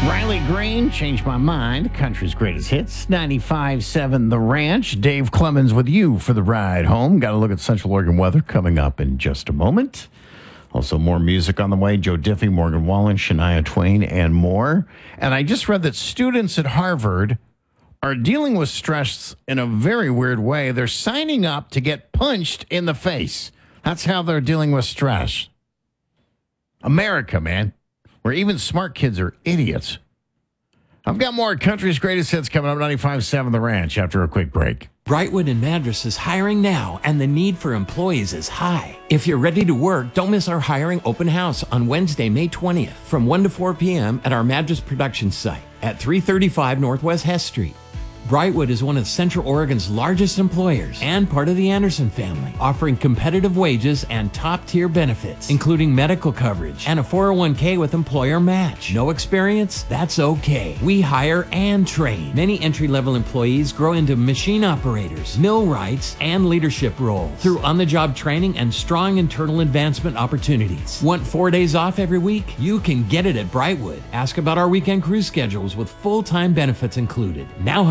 Riley Green, Changed My Mind, country's greatest hits, 95.7 The Ranch. Dave Clemens with you for the ride home. Got to look at Central Oregon weather coming up in just a moment. Also, more music on the way. Joe Diffie, Morgan Wallen, Shania Twain, and more. And I just read that students at Harvard are dealing with stress in a very weird way. They're signing up to get punched in the face. That's how they're dealing with stress. America, man, where even smart kids are idiots. I've got more country's greatest hits coming up, 95.7 The Ranch, after a quick break. Brightwood and Madras is hiring now, and the need for employees is high. If you're ready to work, don't miss our hiring open house on Wednesday, May 20th, from 1 to 4 p.m. at our Madras production site at 335 Northwest Hess Street. Brightwood is one of Central Oregon's largest employers and part of the Anderson family, offering competitive wages and top-tier benefits, including medical coverage and a 401k with employer match. No experience? That's okay. We hire and train. Many entry-level employees grow into machine operators, millwrights, and leadership roles through on-the-job training and strong internal advancement opportunities. Want 4 days off every week? You can get it at Brightwood. Ask about our weekend cruise schedules with full-time benefits included. Now